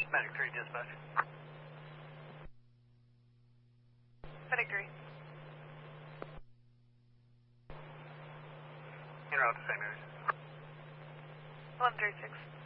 Medic 3 dispatch. Medic 3. In route to St. Mary's. 1136.